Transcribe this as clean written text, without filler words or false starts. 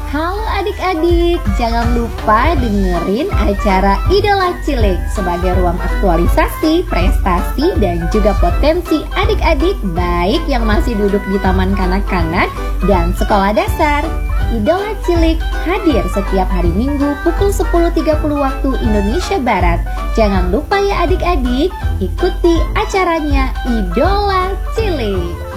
Halo adik-adik, jangan lupa dengerin acara Idola Cilik sebagai ruang aktualisasi, prestasi, dan juga potensi adik-adik baik yang masih duduk di taman kanak-kanak dan sekolah dasar. Idola Cilik hadir setiap hari Minggu pukul 10.30 waktu Indonesia Barat. Jangan lupa ya adik-adik, ikuti acaranya Idola Cilik.